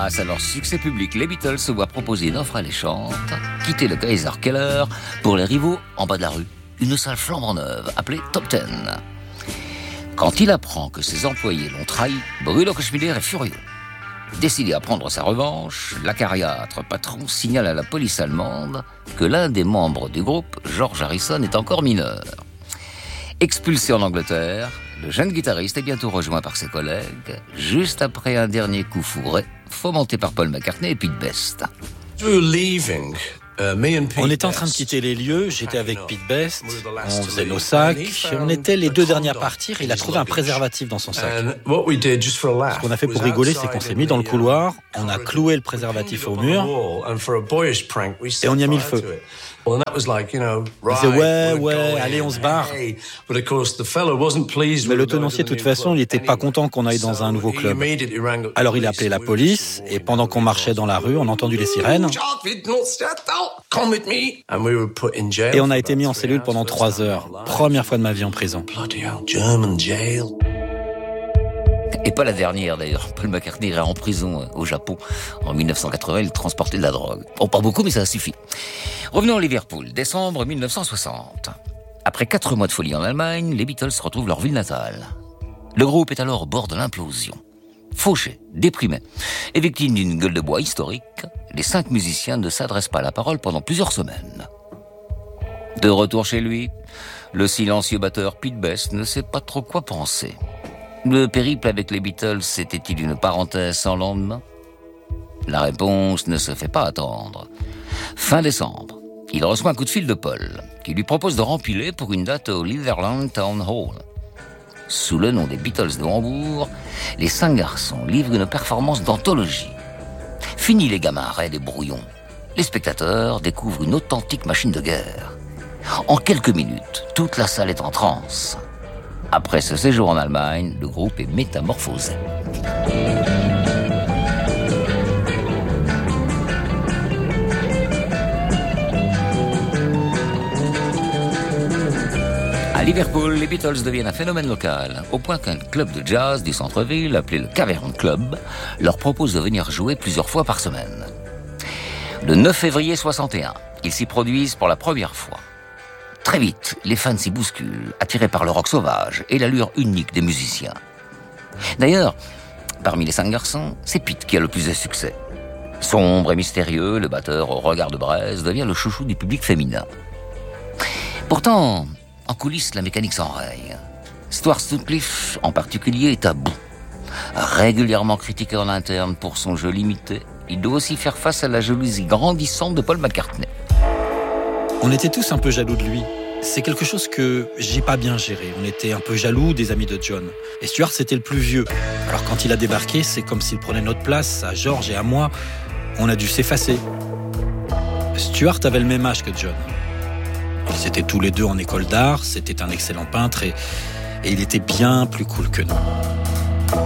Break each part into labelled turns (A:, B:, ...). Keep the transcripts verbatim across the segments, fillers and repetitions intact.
A: Grâce à leur succès public, les Beatles se voient proposer une offre alléchante, quitter le Kaiser Keller pour les rivaux en bas de la rue, une salle flambant neuve appelée Top Ten. Quand il apprend que ses employés l'ont trahi, Bruno Kuschmider est furieux. Décidé à prendre sa revanche, l'acariâtre patron signale à la police allemande que l'un des membres du groupe, George Harrison, est encore mineur. Expulsé en Angleterre, le jeune guitariste est bientôt rejoint par ses collègues, juste après un dernier coup fourré, fomenté par Paul McCartney et Pete Best.
B: On était en train de quitter les lieux, j'étais avec Pete Best, on faisait nos sacs, on était les deux derniers à partir, il a trouvé un préservatif dans son sac. Ce qu'on a fait pour rigoler, c'est qu'on s'est mis dans le couloir, on a cloué le préservatif au mur, et on y a mis le feu. On disait ouais, ouais, allez, on se barre. Mais le tenancier, de toute façon, il n'était pas content qu'on aille dans un nouveau club. Alors il a appelé la police, et pendant qu'on marchait dans la rue, on a entendu les sirènes. Et on a été mis en cellule pendant trois heures. Première fois de ma vie en prison.
A: Et pas la dernière d'ailleurs. Paul McCartney ira en prison au Japon. En dix-neuf cent quatre-vingts, il transportait de la drogue. Bon, pas beaucoup, mais ça suffit. Revenons à Liverpool, décembre dix-neuf cent soixante. Après quatre mois de folie en Allemagne, les Beatles retrouvent leur ville natale. Le groupe est alors au bord de l'implosion. Fauché, déprimé et victime d'une gueule de bois historique, les cinq musiciens ne s'adressent pas à la parole pendant plusieurs semaines. De retour chez lui, le silencieux batteur Pete Best ne sait pas trop quoi penser. Le périple avec les Beatles était-il une parenthèse sans lendemain ? La réponse ne se fait pas attendre. Fin décembre, il reçoit un coup de fil de Paul, qui lui propose de rempiler pour une date au Litherland Town Hall. Sous le nom des Beatles de Hambourg, les cinq garçons livrent une performance d'anthologie. Fini les gamins raides et brouillons. Les spectateurs découvrent une authentique machine de guerre. En quelques minutes, toute la salle est en transe. Après ce séjour en Allemagne, le groupe est métamorphosé. À Liverpool, les Beatles deviennent un phénomène local, au point qu'un club de jazz du centre-ville, appelé le Cavern Club, leur propose de venir jouer plusieurs fois par semaine. Le neuf février soixante et un, ils s'y produisent pour la première fois. Très vite, les fans s'y bousculent, attirés par le rock sauvage et l'allure unique des musiciens. D'ailleurs, parmi les cinq garçons, c'est Pete qui a le plus de succès. Sombre et mystérieux, le batteur au regard de braise devient le chouchou du public féminin. Pourtant, en coulisses, la mécanique s'enraye. Stuart Sutcliffe, en particulier, est à bout. Régulièrement critiqué en interne pour son jeu limité, il doit aussi faire face à la jalousie grandissante de Paul McCartney.
B: On était tous un peu jaloux de lui. C'est quelque chose que j'ai pas bien géré. On était un peu jaloux des amis de John. Et Stuart, c'était le plus vieux. Alors quand il a débarqué, c'est comme s'il prenait notre place, à George et à moi. On a dû s'effacer. Stuart avait le même âge que John. Ils étaient tous les deux en école d'art, c'était un excellent peintre et, et il était bien plus cool que nous.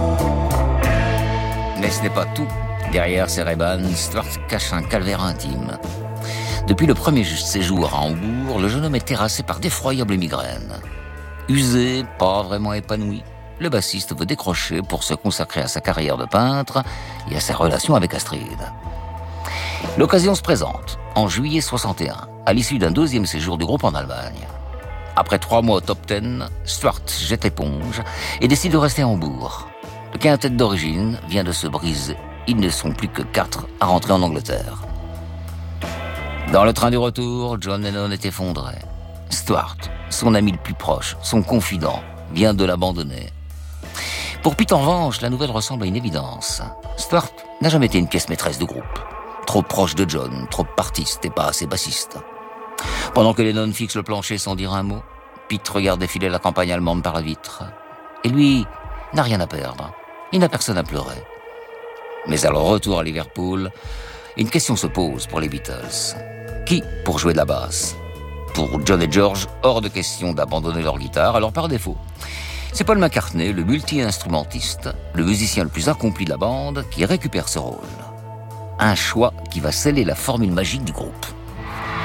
A: Mais ce n'est pas tout. Derrière ses Ray-Ban, Stuart cache un calvaire intime. Depuis le premier séjour à Hambourg, le jeune homme est terrassé par d'effroyables migraines. Usé, pas vraiment épanoui, le bassiste veut décrocher pour se consacrer à sa carrière de peintre et à sa relation avec Astrid. L'occasion se présente en juillet soixante et un, à l'issue d'un deuxième séjour du groupe en Allemagne. Après trois mois au top dix, Stuart jette l'éponge et décide de rester à Hambourg. Le quintet d'origine vient de se briser. Ils ne sont plus que quatre à rentrer en Angleterre. Dans le train du retour, John Lennon est effondré. Stuart, son ami le plus proche, son confident, vient de l'abandonner. Pour Pete, en revanche, la nouvelle ressemble à une évidence. Stuart n'a jamais été une pièce maîtresse du groupe. Trop proche de John, trop partiste et pas assez bassiste. Pendant que Lennon fixe le plancher sans dire un mot, Pete regarde défiler la campagne allemande par la vitre. Et lui n'a rien à perdre. Il n'a personne à pleurer. Mais à leur retour à Liverpool, une question se pose pour les Beatles. Qui pour jouer de la basse ? Pour John et George, hors de question d'abandonner leur guitare, alors par défaut. C'est Paul McCartney, le multi-instrumentiste, le musicien le plus accompli de la bande, qui récupère ce rôle. Un choix qui va sceller la formule magique du groupe.